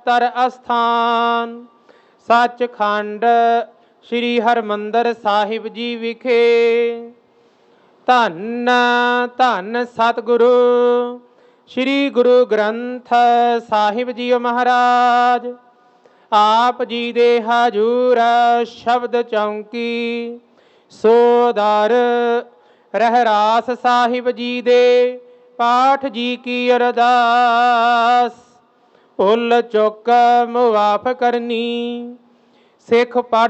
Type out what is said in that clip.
ਤਰ ਅਸਥਾਨ ਸੱਚਖੰਡ ਸ੍ਰੀ ਹਰਿਮੰਦਰ ਸਾਹਿਬ ਜੀ ਵਿਖੇ। ਧੰਨ ਧੰਨ ਸਤਿਗੁਰੂ ਸ੍ਰੀ ਗੁਰੂ ਗ੍ਰੰਥ ਸਾਹਿਬ ਜੀ ਮਹਾਰਾਜ। ਆਪ ਜੀ ਦੇ ਹਜੂਰ ਸ਼ਬਦ ਚੌਂਕੀ ਸੋਦਰ ਰਹਿਰਾਸ ਸਾਹਿਬ ਜੀ ਦੇ ਪਾਠ ਜੀ ਕੀ ਅਰਦਾਸ। ਭੁੱਲ ਚੁੱਕ ਮੁਆਫ ਕਰਨੀ। ਸਿੱਖ ਪੜ੍ਹ